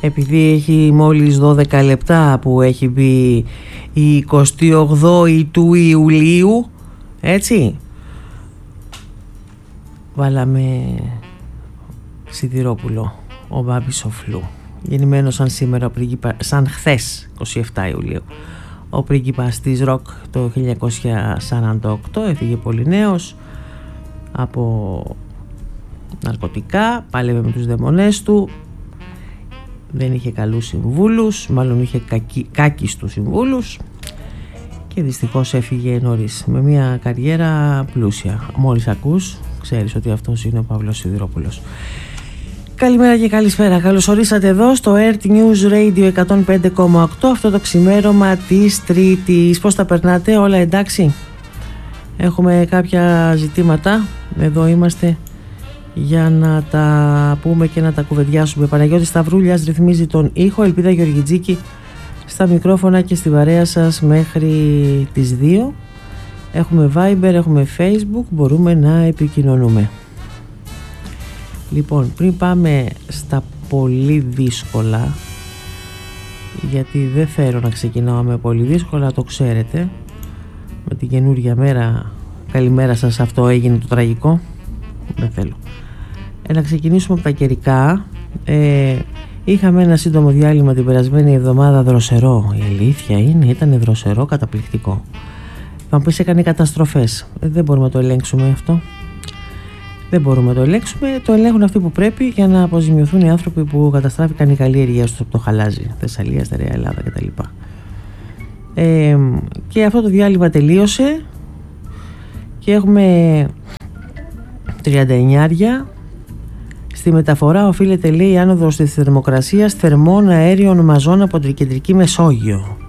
επειδή έχει μόλις 12 λεπτά που έχει μπει η 28η του Ιουλίου, έτσι, βάλαμε Σιδηρόπουλο, ο Μπάμπης Σοφλού, γεννημένος σαν χθες 27 Ιουλίου, ο πρίγκιπας της ροκ το 1948, έφυγε πολύ νέος από ναρκωτικά, πάλευε με τους δαιμονές του, δεν είχε καλούς συμβούλους, μάλλον είχε κάκιστους συμβούλους και δυστυχώς έφυγε νωρίς με μια καριέρα πλούσια. Μόλις ακούς, ξέρεις ότι αυτός είναι ο Παύλος Σιδηρόπουλος. Καλημέρα και καλησπέρα. Καλώς ορίσατε εδώ στο Earth News Radio 105,8 αυτό το ξημέρωμα της Τρίτης. Πώς τα περνάτε, όλα εντάξει? Έχουμε κάποια ζητήματα, εδώ είμαστε για να τα πούμε και να τα κουβεντιάσουμε. Παναγιώτης Σταυρούλιας ρυθμίζει τον ήχο, Ελπίδα Γεωργιτζίκη στα μικρόφωνα και στη παρέα σας μέχρι τις 2. Έχουμε Viber, έχουμε Facebook, μπορούμε να επικοινωνούμε. Λοιπόν, πριν πάμε στα πολύ δύσκολα, γιατί δεν θέλω να ξεκινάω με πολύ δύσκολα, το ξέρετε, με την καινούργια μέρα, καλημέρα σας, αυτό έγινε το τραγικό, δεν θέλω. Να ξεκινήσουμε από τα καιρικά. Είχαμε ένα σύντομο διάλειμμα την περασμένη εβδομάδα, δροσερό, η αλήθεια είναι, ήταν δροσερό, καταπληκτικό. Θα μου πεις έκανε καταστροφές, δεν μπορούμε να το ελέγξουμε αυτό. Δεν μπορούμε να το ελέγξουμε, το ελέγχουν αυτοί που πρέπει για να αποζημιωθούν οι άνθρωποι που καταστράφηκαν η καλλιέργεια τους από το χαλάζι, Θεσσαλία, Στερεά Ελλάδα κτλ. Και αυτό το διάλειμμα τελείωσε και έχουμε 39. Στη μεταφορά οφείλεται, λέει, η άνοδος της θερμοκρασίας θερμών αέριων μαζών από την κεντρική Μεσόγειο.